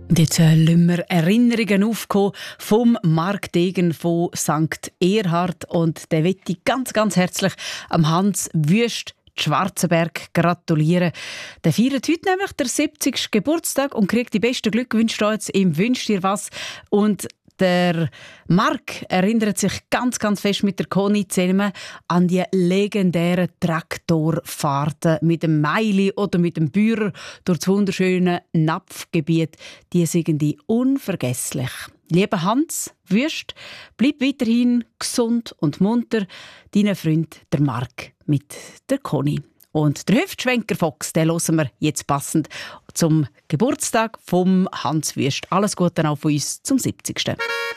Und jetzt lassen wir Erinnerungen aufkommen vom Marc Degen von St. Erhard. Und der möchte ganz, ganz herzlich am Hans Wüst Schwarzenberg gratulieren. Der feiert heute nämlich den 70. Geburtstag und kriegt die besten Glückwünsche da jetzt im «Wünsch dir was». Und der Marc erinnert sich ganz, ganz fest mit der Conny zusammen an die legendären Traktorfahrten mit dem Meili oder mit dem Bührer durch das wunderschöne Napfgebiet. Die sind die unvergesslich. Lieber Hans Wüst, bleib weiterhin gesund und munter. Dein Freund, der Marc, mit der Conny. Und der Hüftschwenker Fox, den hören wir jetzt passend zum Geburtstag vom Hans Wüst. Alles Gute auch von uns zum 70.